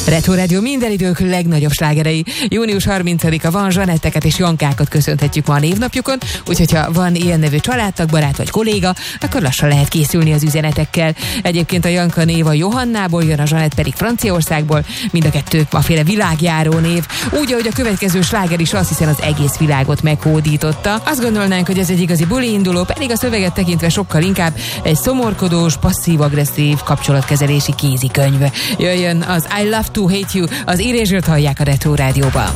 Retro Rádió minden idők legnagyobb slágerei. Június 30-a van, Zsanetteket és Jankákat köszönhetjük ma a névnapjukon, úgyhogy ha van ilyen nevű családtag, barát vagy kolléga, akkor lassan lehet készülni az üzenetekkel. Egyébként a Janka név a Johannából jön, a Zsanett pedig Franciaországból, mind a kettő aféle világjáró név. Úgy, ahogy a következő sláger is, azt hiszem az egész világot meghódította. Azt gondolnánk, hogy ez egy igazi buli induló, pedig a szöveget tekintve sokkal inkább egy szomorkodós, passzív-agresszív kapcsolatkezelési kézikönyv. Jöjjön az I Love to Hate You, az Erasure-t hallják a Retro Rádióban.